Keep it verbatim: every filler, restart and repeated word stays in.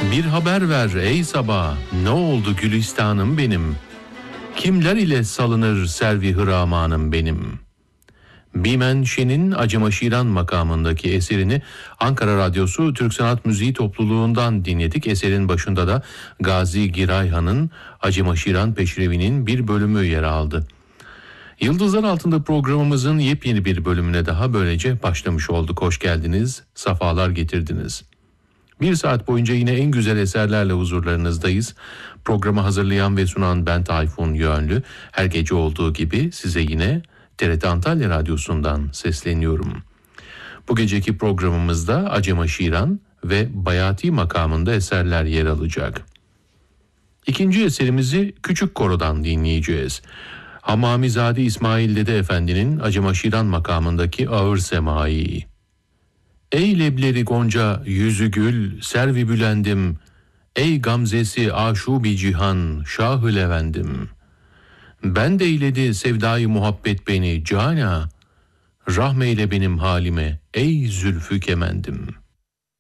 Bir haber ver ey sabah, ne oldu gülistanım benim? Kimler ile salınır servi hıramanım benim? Bimenşe'nin Acıma Şiran makamındaki eserini Ankara Radyosu Türk Sanat Müziği Topluluğundan dinledik. Eserin başında da Gazi Girayhan'ın Acıma Şiran Peşrevi'nin bir bölümü yer aldı. Yıldızlar Altında programımızın yepyeni bir bölümüne daha böylece başlamış olduk. Hoş geldiniz, safalar getirdiniz. Bir saat boyunca yine en güzel eserlerle huzurlarınızdayız. Programı hazırlayan ve sunan ben Tayfun Yönlü. Her gece olduğu gibi size yine T R T Antalya Radyosu'ndan sesleniyorum. Bu geceki programımızda Acıma Şiran ve Bayati makamında eserler yer alacak. İkinci eserimizi Küçük Koro'dan dinleyeceğiz. Hamamizade İsmail Dede Efendi'nin Acıma Şiran makamındaki Ağır Semai. Ey lebleri gonca yüzü gül servi bülendim, ey gamzesi aşubi cihan şahı levendim. Ben de eyledi sevdayı muhabbet beni cana, rahmeyle benim halime ey zülfü kemendim.